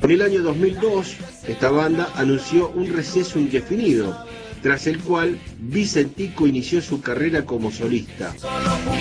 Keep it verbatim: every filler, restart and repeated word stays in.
En el año dos mil dos, esta banda anunció un receso indefinido, tras el cual Vicentico inició su carrera como solista.